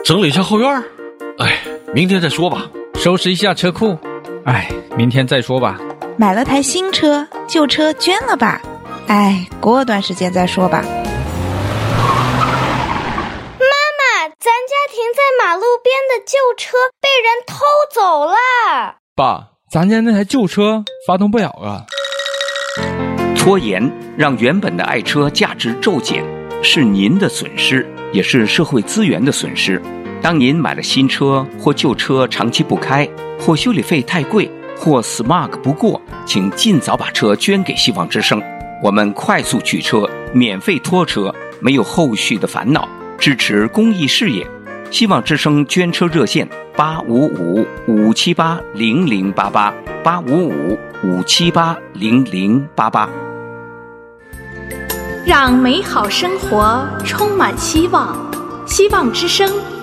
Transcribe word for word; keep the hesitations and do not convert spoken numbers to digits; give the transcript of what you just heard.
整理一下后院。哎，明天再说吧。 收拾一下车库。哎，明天再说吧。 买了台新车，旧车捐了吧。哎，过段时间再说吧。 妈妈，咱家停在马路边的旧车被人偷走了。 爸，咱家那台旧车发动不了了。 拖延让原本的爱车价值骤减，是您的损失，也是社会资源的损失。当您买了新车或旧车长期不开，或修理费太贵，或 S M A R T 不过，请尽早把车捐给希望之声，我们快速取车，免费拖车，没有后续的烦恼，支持公益事业。希望之声捐车热线八五五五七八零零八八八五五五七八零零八八。 让美好生活充满希望，希望之声